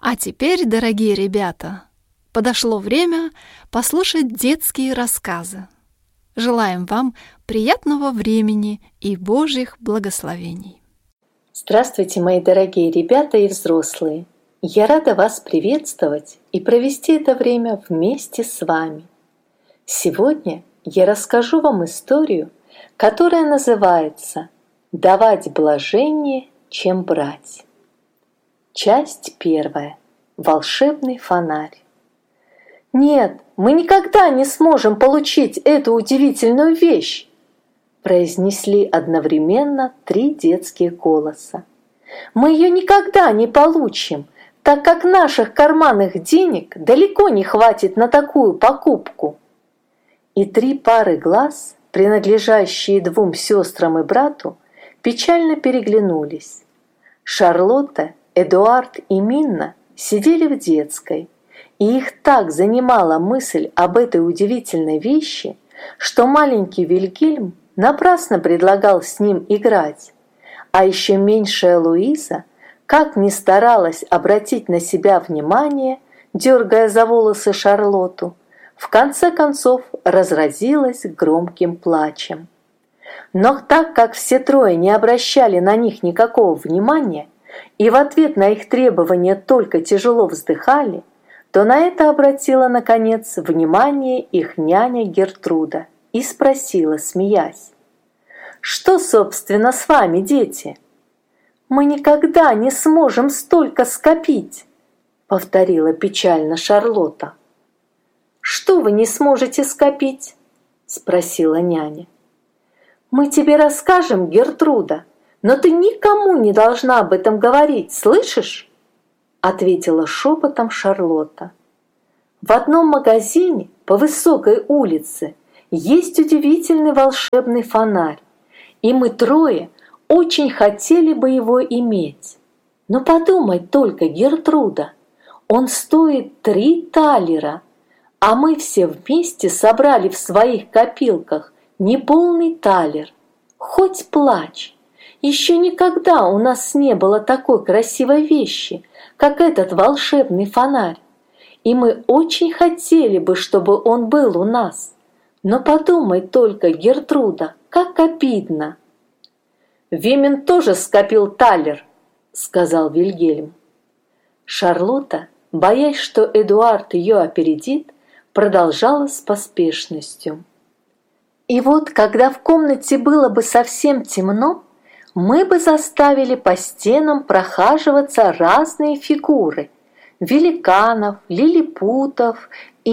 А теперь, дорогие ребята, подошло время послушать детские рассказы. Желаем вам приятного времени и Божьих благословений. Здравствуйте, мои дорогие ребята и взрослые! Я рада вас приветствовать и провести это время вместе с вами. Сегодня я расскажу вам историю, которая называется «Давать блажение, чем брать». Часть первая. Волшебный фонарь. «Нет, мы никогда не сможем получить эту удивительную вещь!» произнесли одновременно 3 детские голоса. «Мы ее никогда не получим, так как наших карманных денег далеко не хватит на такую покупку». И 3 пары глаз, принадлежащие 2 сестрам и брату, печально переглянулись. Шарлотта, Эдуард и Минна сидели в детской, и их так занимала мысль об этой удивительной вещи, что маленький Вильгельм напрасно предлагал с ним играть, а еще меньшая Луиза, как ни старалась обратить на себя внимание, дергая за волосы Шарлотту, в конце концов разразилась громким плачем. Но так как все 3 не обращали на них никакого внимания и в ответ на их требования только тяжело вздыхали, то на это обратила, наконец, внимание их няня Гертруда и спросила, смеясь: «Что, собственно, с вами, дети?» «Мы никогда не сможем столько скопить», — повторила печально Шарлотта. «Что вы не сможете скопить?» — спросила няня. «Мы тебе расскажем, Гертруда, но ты никому не должна об этом говорить, слышишь?» — ответила шепотом Шарлотта. «В одном магазине по высокой улице есть удивительный волшебный фонарь, и мы 3 очень хотели бы его иметь. Но подумай только, Гертруда, он стоит 3 талера, а мы все вместе собрали в своих копилках неполный талер. Хоть плачь! Еще никогда у нас не было такой красивой вещи, как этот волшебный фонарь, и мы очень хотели бы, чтобы он был у нас. Но подумай только, Гертруда, как обидно!» «Вимен тоже скопил талер», — сказал Вильгельм. Шарлотта, боясь, что Эдуард ее опередит, продолжала с поспешностью. «И вот, когда в комнате было бы совсем темно, мы бы заставили по стенам прохаживаться разные фигуры – великанов, лилипутов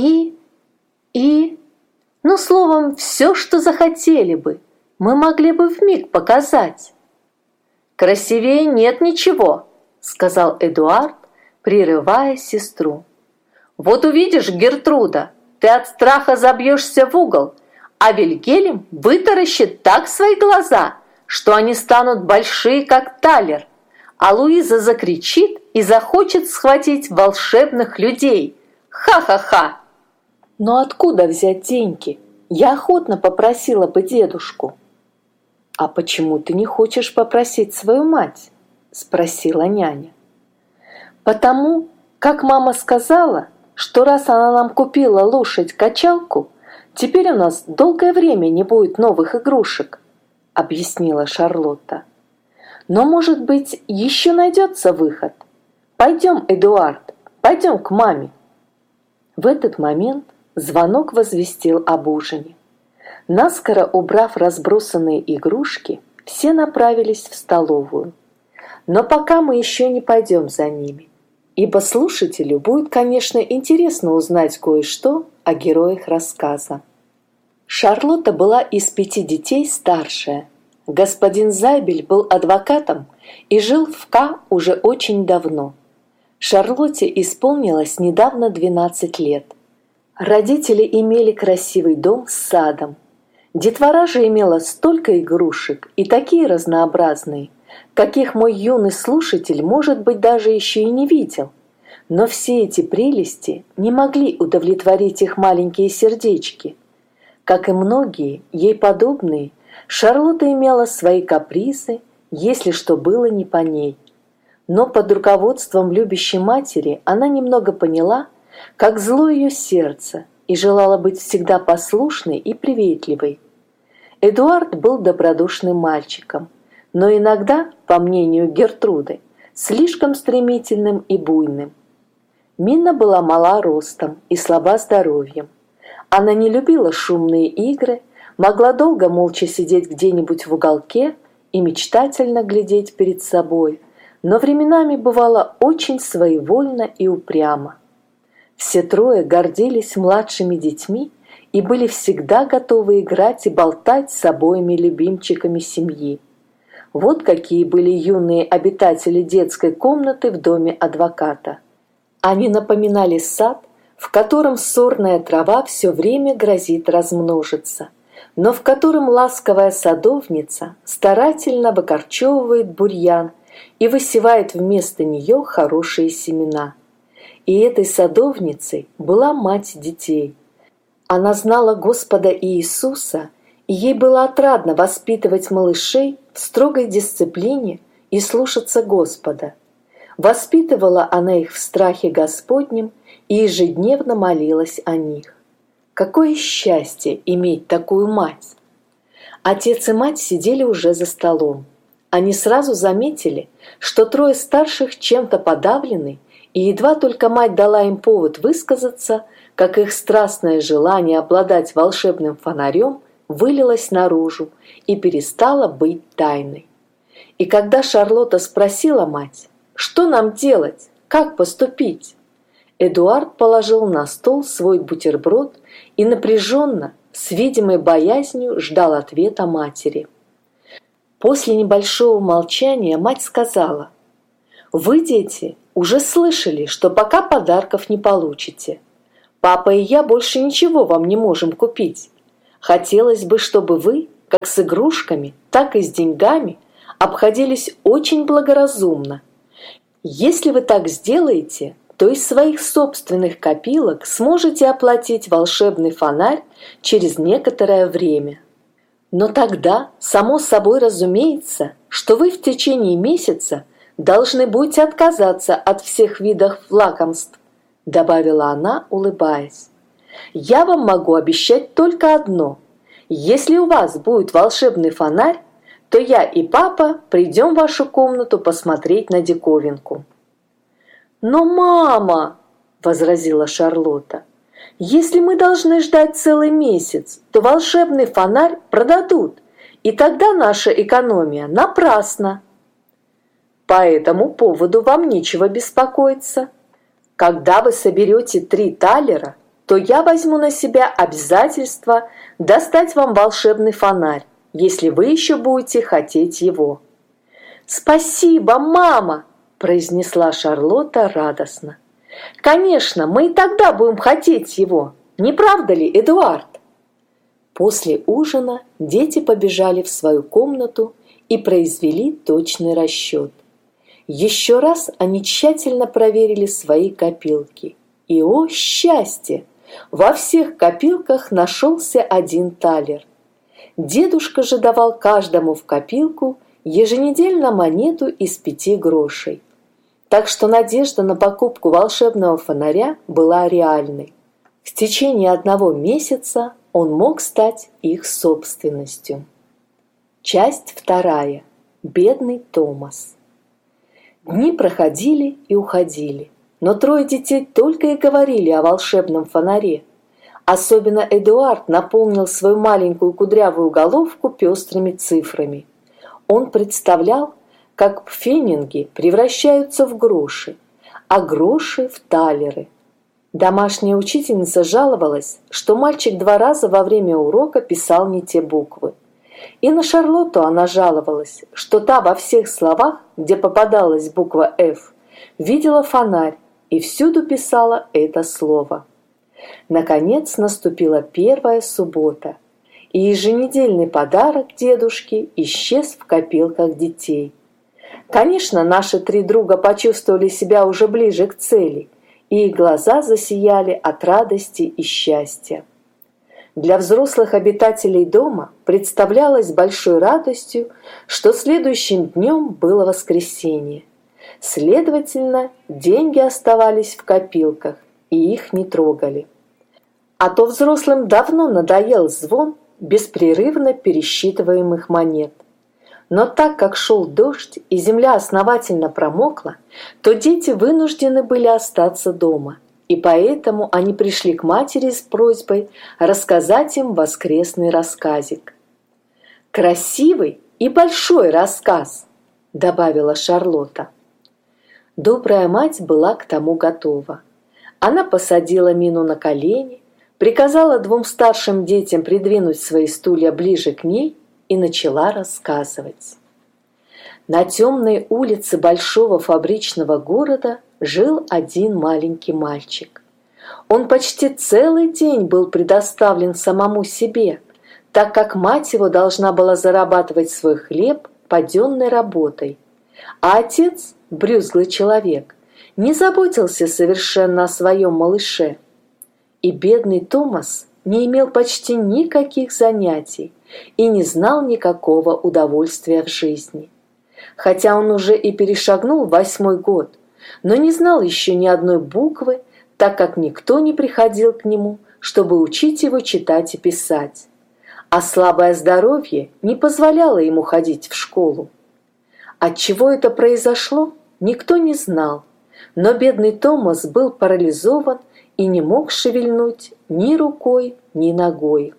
ну, словом, все, что захотели бы, мы могли бы вмиг показать». «Красивее нет ничего», – сказал Эдуард, прерывая сестру. «Вот увидишь, Гертруда, ты от страха забьешься в угол, а Вильгельм вытаращит так свои глаза, что они станут большие, как талер, а Луиза закричит и захочет схватить волшебных людей. Ха-ха-ха!» «Но откуда взять деньги? Я охотно попросила бы дедушку». «А почему ты не хочешь попросить свою мать?» – спросила няня. «Потому, как мама сказала, что раз она нам купила лошадь-качалку, теперь у нас долгое время не будет новых игрушек», — объяснила Шарлотта. «Но, может быть, еще найдется выход. Пойдем, Эдуард, пойдем к маме». В этот момент звонок возвестил об ужине. Наскоро убрав разбросанные игрушки, все направились в столовую. Но пока мы еще не пойдем за ними, ибо слушателю будет, конечно, интересно узнать кое-что о героях рассказа. Шарлотта была из 5 детей старшая. Господин Зайбель был адвокатом и жил в К уже очень давно. Шарлотте исполнилось недавно 12 лет. Родители имели красивый дом с садом. Детвора же имела столько игрушек и такие разнообразные, каких мой юный слушатель, может быть, даже еще и не видел. Но все эти прелести не могли удовлетворить их маленькие сердечки. Как и многие ей подобные, Шарлотта имела свои капризы, если что было не по ней. Но под руководством любящей матери она немного поняла, как зло ее сердце, и желала быть всегда послушной и приветливой. Эдуард был добродушным мальчиком, но иногда, по мнению Гертруды, слишком стремительным и буйным. Мина была мала ростом и слаба здоровьем. Она не любила шумные игры, могла долго молча сидеть где-нибудь в уголке и мечтательно глядеть перед собой, но временами бывала очень своевольна и упряма. Все трое гордились младшими детьми и были всегда готовы играть и болтать с обоими любимчиками семьи. Вот какие были юные обитатели детской комнаты в доме адвоката. Они напоминали сад, в котором сорная трава все время грозит размножиться, но в котором ласковая садовница старательно выкорчевывает бурьян и высевает вместо нее хорошие семена. И этой садовницей была мать детей. Она знала Господа Иисуса, и ей было отрадно воспитывать малышей в строгой дисциплине и слушаться Господа. Воспитывала она их в страхе Господнем и ежедневно молилась о них. Какое счастье иметь такую мать! Отец и мать сидели уже за столом. Они сразу заметили, что трое старших чем-то подавлены, и едва только мать дала им повод высказаться, как их страстное желание обладать волшебным фонарем вылилось наружу и перестало быть тайной. И когда Шарлотта спросила мать, что нам делать, как поступить, Эдуард положил на стол свой бутерброд и напряженно, с видимой боязнью, ждал ответа матери. После небольшого молчания мать сказала: «Вы, дети, уже слышали, что пока подарков не получите. Папа и я больше ничего вам не можем купить. Хотелось бы, чтобы вы, как с игрушками, так и с деньгами, обходились очень благоразумно. Если вы так сделаете, то из своих собственных копилок сможете оплатить волшебный фонарь через некоторое время. Но тогда, само собой разумеется, что вы в течение месяца должны будете отказаться от всех видов лакомств», — добавила она, улыбаясь. «Я вам могу обещать только одно. Если у вас будет волшебный фонарь, то я и папа придем в вашу комнату посмотреть на диковинку». «Но, мама», — возразила Шарлотта, «если мы должны ждать целый месяц, то волшебный фонарь продадут, и тогда наша экономия напрасна». «По этому поводу вам нечего беспокоиться. Когда вы соберете 3 талера, то я возьму на себя обязательство достать вам волшебный фонарь, если вы еще будете хотеть его». «Спасибо, мама!» – произнесла Шарлотта радостно. «Конечно, мы и тогда будем хотеть его, не правда ли, Эдуард?» После ужина дети побежали в свою комнату и произвели точный расчет. Еще раз они тщательно проверили свои копилки. И, о счастье! Во всех копилках нашелся 1 талер. Дедушка же давал каждому в копилку еженедельно монету из 5 грошей. Так что надежда на покупку волшебного фонаря была реальной. В течение 1 месяца он мог стать их собственностью. Часть 2. Бедный Томас. Дни проходили и уходили, но 3 детей только и говорили о волшебном фонаре. Особенно Эдуард наполнил свою маленькую кудрявую головку пестрыми цифрами. Он представлял, как пфенинги превращаются в гроши, а гроши в талеры. Домашняя учительница жаловалась, что мальчик 2 раза во время урока писал не те буквы. И на Шарлотту она жаловалась, что та во всех словах, где попадалась буква «Ф», видела фонарь и всюду писала это слово. Наконец наступила 1 суббота, и еженедельный подарок дедушки исчез в копилках детей. Конечно, наши 3 друга почувствовали себя уже ближе к цели, и их глаза засияли от радости и счастья. Для взрослых обитателей дома представлялось большой радостью, что следующим днем было воскресенье. Следовательно, деньги оставались в копилках, и их не трогали. А то взрослым давно надоел звон беспрерывно пересчитываемых монет. Но так как шел дождь и земля основательно промокла, то дети вынуждены были остаться дома, и поэтому они пришли к матери с просьбой рассказать им воскресный рассказик. «Красивый и большой рассказ», — добавила Шарлотта. Добрая мать была к тому готова. Она посадила Мину на колени, приказала двум старшим детям придвинуть свои стулья ближе к ней и начала рассказывать. На темной улице большого фабричного города жил один маленький мальчик. Он почти целый день был предоставлен самому себе, так как мать его должна была зарабатывать свой хлеб паденной работой, а отец, брюзглый человек, не заботился совершенно о своем малыше. И бедный Томас не имел почти никаких занятий и не знал никакого удовольствия в жизни. Хотя он уже и перешагнул 8-й год, но не знал еще ни одной буквы, так как никто не приходил к нему, чтобы учить его читать и писать. А слабое здоровье не позволяло ему ходить в школу. Отчего это произошло, никто не знал, но бедный Томас был парализован и не мог шевельнуть ни рукой, ни ногой.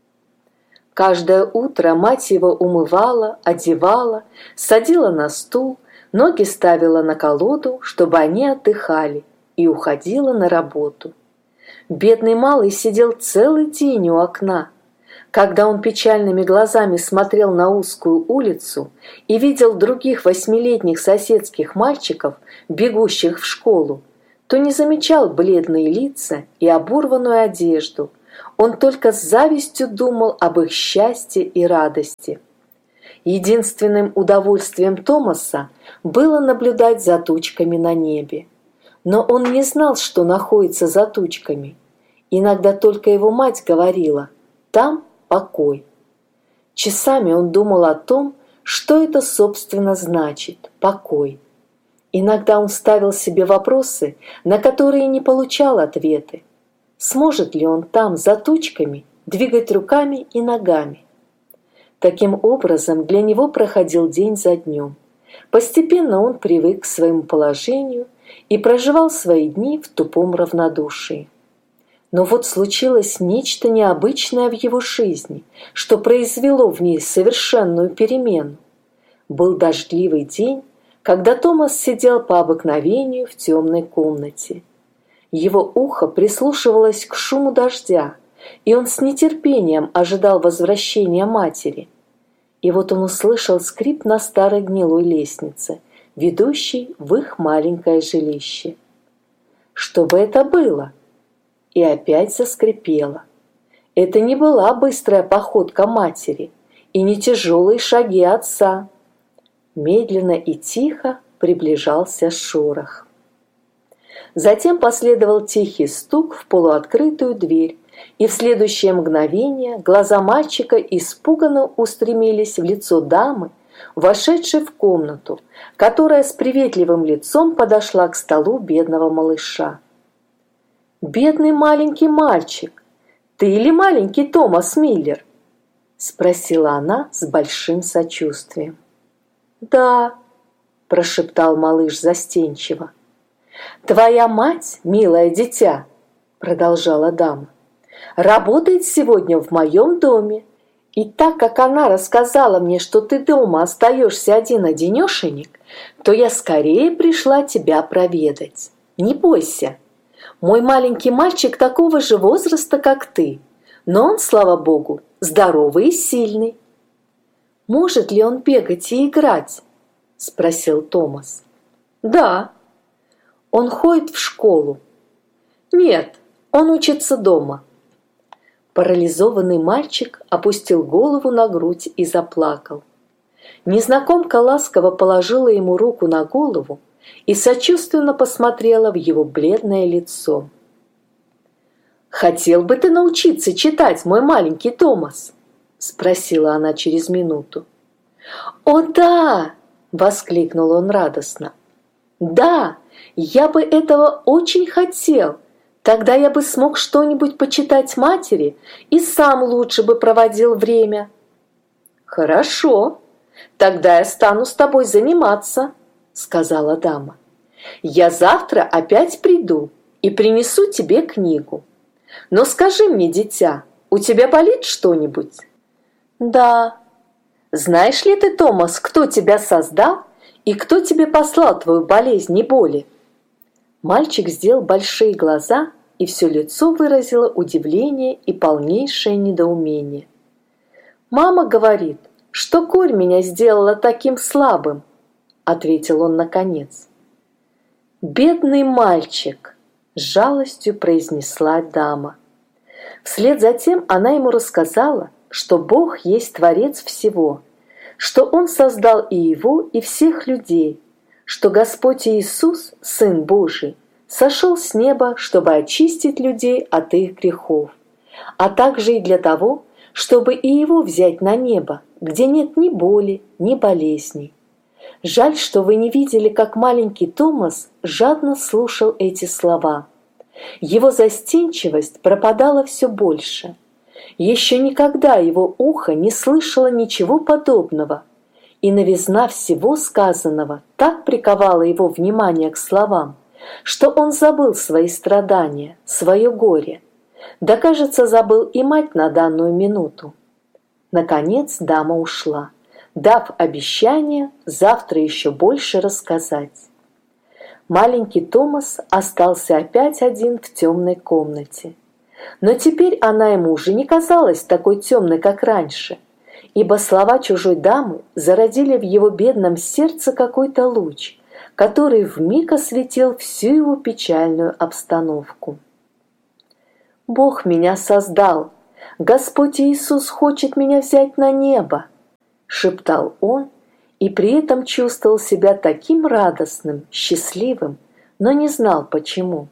Каждое утро мать его умывала, одевала, садила на стул, ноги ставила на колоду, чтобы они отдыхали, и уходила на работу. Бедный малый сидел целый день у окна. Когда он печальными глазами смотрел на узкую улицу и видел других 8-летних соседских мальчиков, бегущих в школу, то не замечал бледные лица и оборванную одежду. Он только с завистью думал об их счастье и радости. Единственным удовольствием Томаса было наблюдать за тучками на небе. Но он не знал, что находится за тучками. Иногда только его мать говорила: «Там покой». Часами он думал о том, что это собственно значит «покой». Иногда он ставил себе вопросы, на которые не получал ответы. Сможет ли он там, за тучками, двигать руками и ногами? Таким образом, для него проходил день за днем. Постепенно он привык к своему положению и проживал свои дни в тупом равнодушии. Но вот случилось нечто необычное в его жизни, что произвело в ней совершенную перемену. Был дождливый день, когда Томас сидел по обыкновению в темной комнате. Его ухо прислушивалось к шуму дождя, и он с нетерпением ожидал возвращения матери. И вот он услышал скрип на старой гнилой лестнице, ведущей в их маленькое жилище. Что бы это было? И опять заскрипело. Это не была быстрая походка матери и не тяжелые шаги отца. Медленно и тихо приближался шорох. Затем последовал тихий стук в полуоткрытую дверь, и в следующее мгновение глаза мальчика испуганно устремились в лицо дамы, вошедшей в комнату, которая с приветливым лицом подошла к столу бедного малыша. «Бедный маленький мальчик, ты или маленький Томас Миллер?» — спросила она с большим сочувствием. «Да», — прошептал малыш застенчиво. «Твоя мать, милое дитя, — продолжала дама, — работает сегодня в моем доме, и так как она рассказала мне, что ты дома остаешься один-одинешенек, то я скорее пришла тебя проведать. Не бойся, мой маленький мальчик такого же возраста, как ты, но он, слава богу, здоровый и сильный». «Может ли он бегать и играть?» — спросил Томас. «Да». «Он ходит в школу?» «Нет, он учится дома». Парализованный мальчик опустил голову на грудь и заплакал. Незнакомка ласково положила ему руку на голову и сочувственно посмотрела в его бледное лицо. «Хотел бы ты научиться читать, мой маленький Томас?» — спросила она через минуту. «О да!» — воскликнул он радостно. Да, я бы этого очень хотел. Тогда я бы смог что-нибудь почитать матери и сам лучше бы проводил время. Хорошо, тогда я стану с тобой заниматься, сказала дама. Я завтра опять приду и принесу тебе книгу. Но скажи мне, дитя, у тебя болит что-нибудь? Да. Знаешь ли ты, Томас, кто тебя создал и кто тебе послал твою болезнь и боли? Мальчик сделал большие глаза, и все лицо выразило удивление и полнейшее недоумение. «Мама говорит, что корь меня сделала таким слабым», — ответил он наконец. «Бедный мальчик», — с жалостью произнесла дама. Вслед за тем она ему рассказала, что Бог есть Творец всего, что Он создал и его, и всех людей, что Господь Иисус, Сын Божий, сошел с неба, чтобы очистить людей от их грехов, а также и для того, чтобы и его взять на небо, где нет ни боли, ни болезней. Жаль, что вы не видели, как маленький Томас жадно слушал эти слова. Его застенчивость пропадала все больше. Еще никогда его ухо не слышало ничего подобного, и новизна всего сказанного так приковала его внимание к словам, что он забыл свои страдания, свое горе. Да, кажется, забыл и мать на данную минуту. Наконец дама ушла, дав обещание завтра еще больше рассказать. Маленький Томас остался опять один в темной комнате. Но теперь она ему уже не казалась такой темной, как раньше, ибо слова чужой дамы зародили в его бедном сердце какой-то луч, который вмиг осветил всю его печальную обстановку. «Бог меня создал! Господь Иисус хочет меня взять на небо!» — шептал он, и при этом чувствовал себя таким радостным, счастливым, но не знал почему.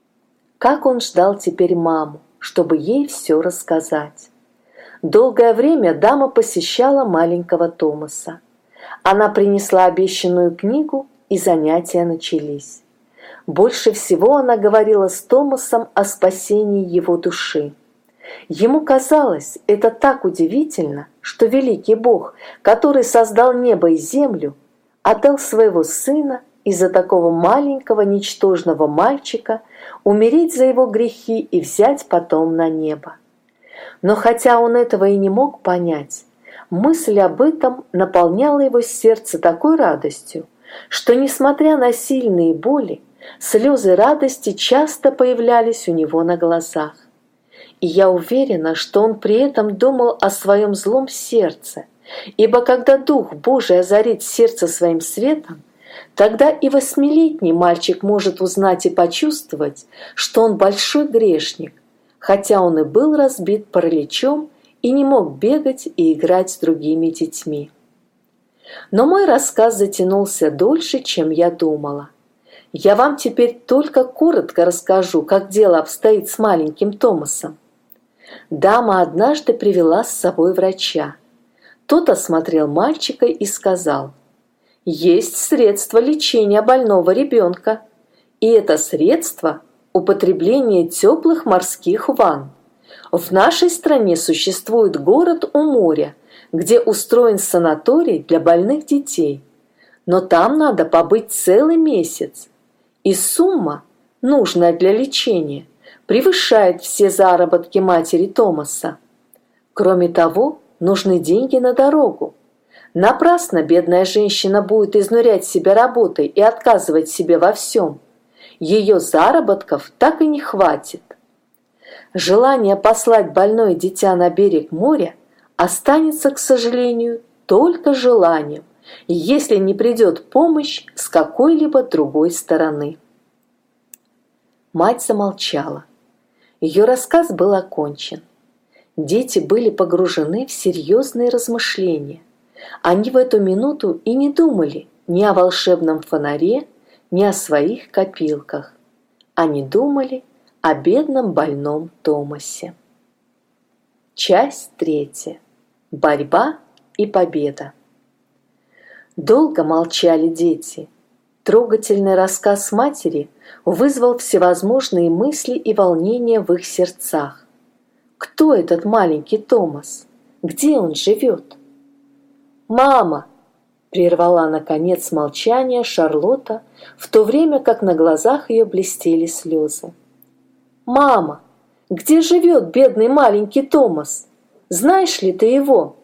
Как он ждал теперь маму, чтобы ей все рассказать. Долгое время дама посещала маленького Томаса. Она принесла обещанную книгу, и занятия начались. Больше всего она говорила с Томасом о спасении его души. Ему казалось это так удивительно, что великий Бог, который создал небо и землю, отдал своего сына из-за такого маленького ничтожного мальчика умереть за его грехи и взять потом на небо. Но хотя он этого и не мог понять, мысль об этом наполняла его сердце такой радостью, что, несмотря на сильные боли, слезы радости часто появлялись у него на глазах. И я уверена, что он при этом думал о своем злом сердце, ибо когда Дух Божий озарит сердце своим светом, тогда и 8-летний мальчик может узнать и почувствовать, что он большой грешник, хотя он и был разбит параличом и не мог бегать и играть с другими детьми. Но мой рассказ затянулся дольше, чем я думала. Я вам теперь только коротко расскажу, как дело обстоит с маленьким Томасом. Дама однажды привела с собой врача. Тот осмотрел мальчика и сказал: «Есть средство лечения больного ребенка, и это средство – употребление теплых морских ванн. В нашей стране существует город у моря, где устроен санаторий для больных детей. Но там надо побыть целый месяц, и сумма, нужная для лечения, превышает все заработки матери Томаса. Кроме того, нужны деньги на дорогу. Напрасно бедная женщина будет изнурять себя работой и отказывать себе во всем. Ее заработков так и не хватит. Желание послать больное дитя на берег моря останется, к сожалению, только желанием, если не придет помощь с какой-либо другой стороны». Мать замолчала. Ее рассказ был окончен. Дети были погружены в серьезные размышления. Они в эту минуту и не думали ни о волшебном фонаре, ни о своих копилках. Они думали о бедном больном Томасе. Часть 3. Борьба и победа. Долго молчали дети. Трогательный рассказ матери вызвал всевозможные мысли и волнения в их сердцах. Кто этот маленький Томас? Где он живет? «Мама!» – прервала наконец молчание Шарлотта, в то время как на глазах ее блестели слезы. «Мама, где живет бедный маленький Томас? Знаешь ли ты его?»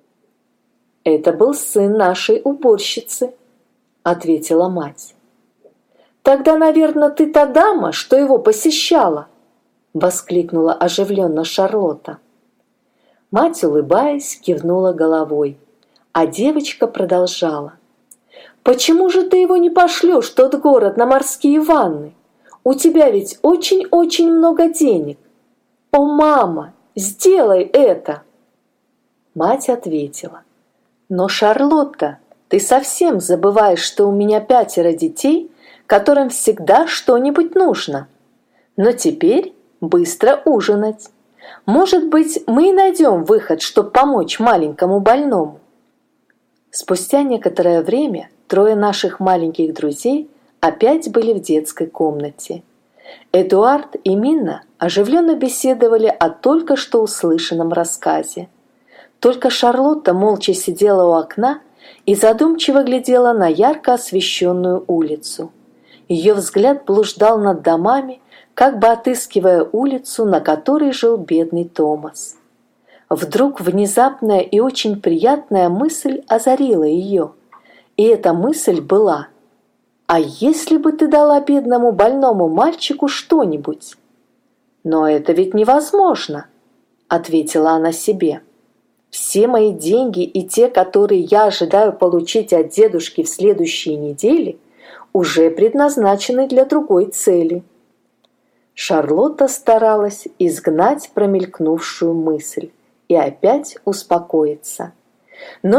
«Это был сын нашей уборщицы», – ответила мать. «Тогда, наверное, ты та дама, что его посещала?» – воскликнула оживленно Шарлотта. Мать, улыбаясь, кивнула головой, а девочка продолжала. «Почему же ты его не пошлешь в тот город на морские ванны? У тебя ведь очень-очень много денег. О, мама, сделай это!» Мать ответила. «Но, Шарлотта, ты совсем забываешь, что у меня 5 детей, которым всегда что-нибудь нужно. Но теперь быстро ужинать. Может быть, мы и найдем выход, чтобы помочь маленькому больному». Спустя некоторое время 3 наших маленьких друзей опять были в детской комнате. Эдуард и Минна оживленно беседовали о только что услышанном рассказе. Только Шарлотта молча сидела у окна и задумчиво глядела на ярко освещенную улицу. Ее взгляд блуждал над домами, как бы отыскивая улицу, на которой жил бедный Томас. Вдруг внезапная и очень приятная мысль озарила ее. И эта мысль была: «А если бы ты дала бедному больному мальчику что-нибудь?» «Но это ведь невозможно», — ответила она себе. «Все мои деньги и те, которые я ожидаю получить от дедушки в следующие недели, уже предназначены для другой цели». Шарлотта старалась изгнать промелькнувшую мысль и опять успокоиться. Но